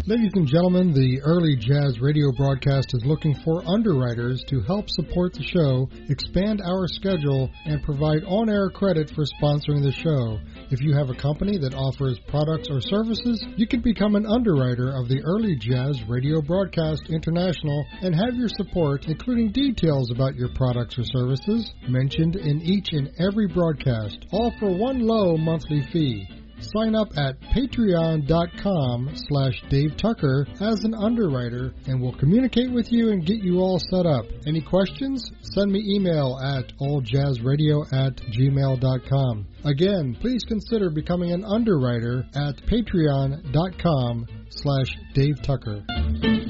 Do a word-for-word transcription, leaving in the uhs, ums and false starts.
Ladies and gentlemen, the Early Jazz radio broadcast is looking for underwriters to help support the show, expand our schedule, and provide on-air credit for sponsoring the show. If you have a company that offers products or services, you can become an underwriter of the Early Jazz Radio Broadcast International and have your support, including details about your products or services, mentioned in each and every broadcast, all for one low monthly fee. Sign up at patreon.com slash Dave Tucker as an underwriter, and we'll communicate with you and get you all set up. Any questions? Send me email at alljazzradio at gmail.com. Again, please consider becoming an underwriter at patreon.com slash Dave Tucker.